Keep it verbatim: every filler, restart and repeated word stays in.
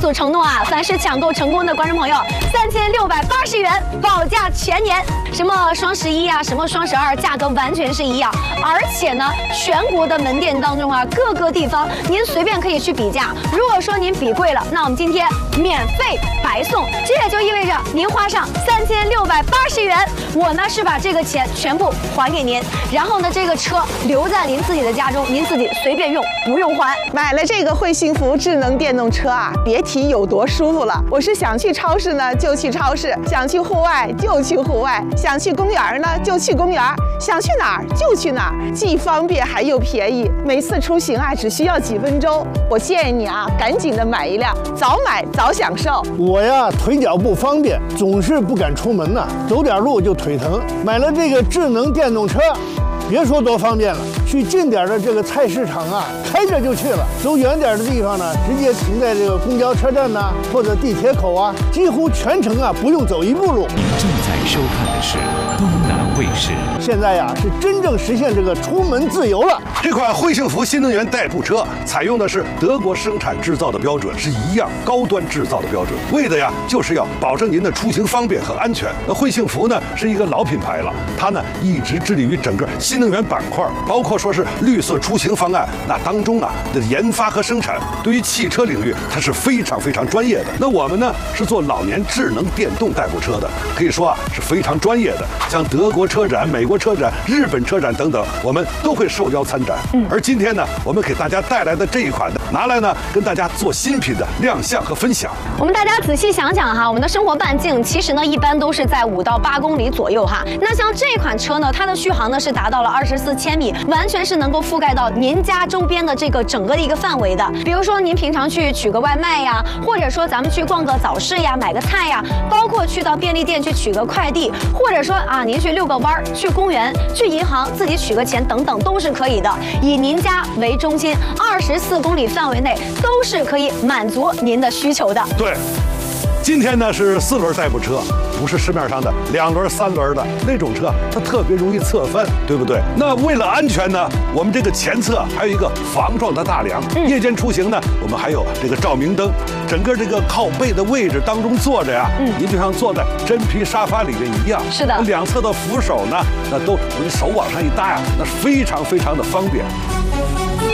所承诺啊，凡是抢购成功的观众朋友，三千六百八十元保价全年。什么双十一啊，什么双十二，价格完全是一样。而且呢，全国的门店当中啊，各个地方您随便可以去比价。如果说您比贵了，那我们今天免费白送。这也就意味着您花上三千六百八十元，我呢是把这个钱全部还给您，然后呢，这个车留在您自己的家中，您自己随便用，不用还。 买了这个汇幸福智能电动车啊，别提有多舒服了。我是想去超市呢就去超市，想去户外就去户外，想去公园呢就去公园，想去哪儿就去哪儿，既方便还又便宜。每次出行啊只需要几分钟。我建议你啊，赶紧的买一辆，早买早享受。 我呀腿脚不方便，总是不敢出门呐、啊，走点路就腿疼。买了这个智能电动车，别说多方便了，去近点的这个菜市场啊，开着就去了；走远点的地方呢，直接停在这个公交车站呐、啊，或者地铁口啊，几乎全程啊不用走一步路。 您正在收看的是东南卫视。 现在呀，是真正实现这个出门自由了。 这款汇幸福新能源代步车采用的是德国生产制造的标准，是一样高端制造的标准，为的呀就是要保证您的出行方便和安全。那汇幸福呢是一个老品牌了，它呢一直致力于整个新能源板块，包括说是绿色出行方案，那当中啊的研发和生产，对于汽车领域它是非常非常专业的。那我们呢是做老年智能电动代步车的，可以说啊是非常专业的。像德国车展、美国车展、日本车展等等，我们都会受邀参展。嗯，而今天呢，我们给大家带来的这一款呢，拿来呢跟大家做新品的亮相和分享。 我们大家仔细想想哈，我们的生活半径其实呢一般都是在五到八公里左右哈。那像这款车呢，它的续航呢是达到了二十四千米，完全是能够覆盖到您家周边的这个整个的一个范围的。比如说您平常去取个外卖呀，或者说咱们去逛个早市呀，买个菜呀，包括去到便利店去取个快递，或者说啊您去遛个弯儿，去公园，去银行自己取个钱等等都是可以的。以您家为中心，二十四公里范围内都是可以满足您的需求的。 对。今天呢是四轮代步车，不是市面上的两轮、三轮的那种车，它特别容易侧翻，对不对？那为了安全呢，我们这个前侧还有一个防撞的大梁。嗯、夜间出行呢，我们还有这个照明灯。整个这个靠背的位置当中坐着呀，嗯，您就像坐在真皮沙发里面一样。 是的。 两侧的扶手呢，那都你手往上一搭呀，那非常非常的方便。